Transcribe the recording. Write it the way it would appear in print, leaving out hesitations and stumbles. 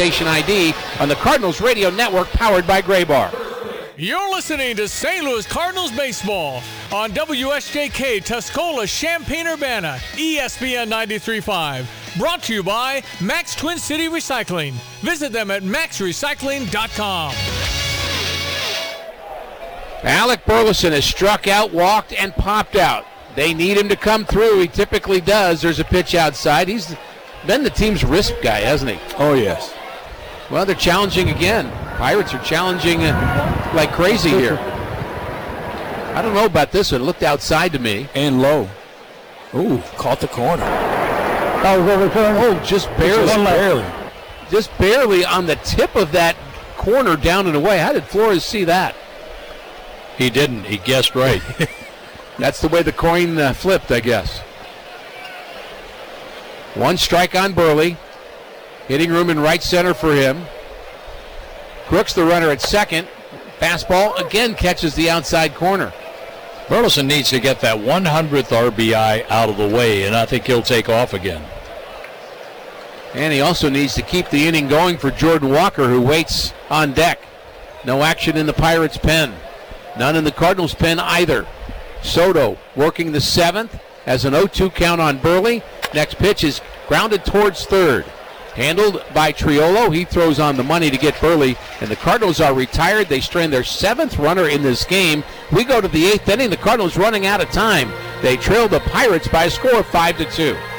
station ID on the Cardinals Radio Network, powered by Gray Bar. You're listening to St. Louis Cardinals baseball on WSJK Tuscola, Champaign-Urbana, ESPN 93.5. Brought to you by Max Twin City Recycling. Visit them at maxrecycling.com. Alec Burleson has struck out, walked, and popped out. They need him to come through. He typically does. There's a pitch outside. He's been the team's risk guy, hasn't he? Oh, yes. Well, they're challenging again. Pirates are challenging like crazy here. I don't know about this one. It looked outside to me. And low. Ooh, caught the corner. Oh, just barely. Just barely on the tip of that corner, down and away. How did Flores see that? He didn't. He guessed right. That's the way the coin flipped, I guess. One strike on Burley. Hitting room in right center for him. Crooks, the runner at second. Fastball again catches the outside corner. Burleson needs to get that 100th RBI out of the way, and I think he'll take off again. And he also needs to keep the inning going for Jordan Walker, who waits on deck. No action in the Pirates' pen. None in the Cardinals' pen either. Soto working the seventh, has an 0-2 count on Burley. Next pitch is grounded towards third. Handled by Triolo. He throws on the money to get Burley, and the Cardinals are retired. They strand their seventh runner in this game. We go to the eighth inning. The Cardinals running out of time. They trail the Pirates by a score of 5-2.